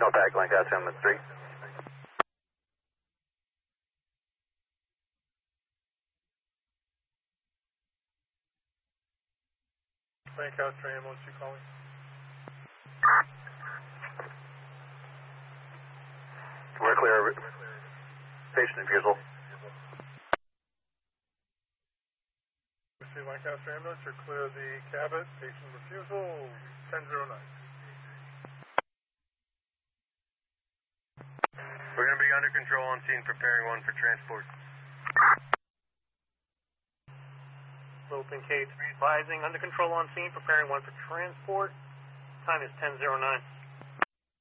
Contact Lancaster Ambulance 3. Lancaster Ambulance, you calling? We're clear. Patient refusal. Lancaster Ambulance, you're clear the Cabot, patient refusal, 1009. We're going to be under control on scene, preparing one for transport. Littleton K3 advising, under control on scene, preparing one for transport. Time is 10:09.